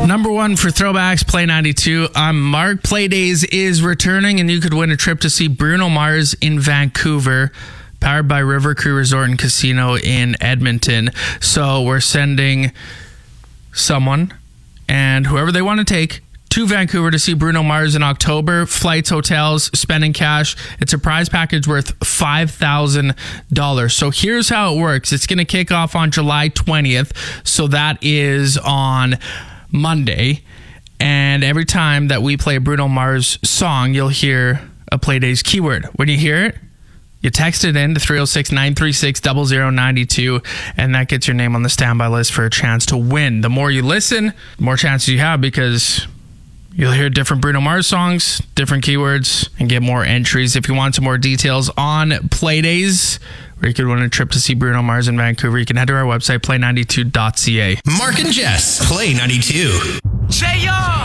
Number one for throwbacks, Play 92. I'm Mark. Playdays is returning, and you could win a trip to see Bruno Mars in Vancouver, powered by River Cree Resort and Casino in Edmonton. So we're sending someone and whoever they want to take to Vancouver to see Bruno Mars in October. Flights, hotels, spending cash. It's a prize package worth $5,000. So here's how it works. It's going to kick off on July 20th. So that is on Monday. And every time that we play a Bruno Mars song, you'll hear a Playdays keyword. When you hear it, you text it in to 306-936-0092, and that gets your name on the standby list for a chance to win. The more you listen, the more chances you have, because you'll hear different Bruno Mars songs, different keywords, and get more entries. If you want some more details on Playdays, where you could win a trip to see Bruno Mars in Vancouver, you can head to our website, play92.ca. Mark and Jess, Play 92. J.O.